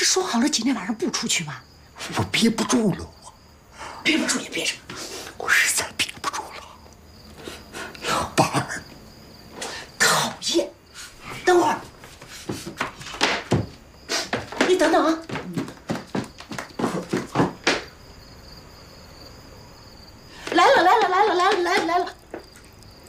说好了今天晚上不出去吗？ 我憋不住了，我憋不住也憋着。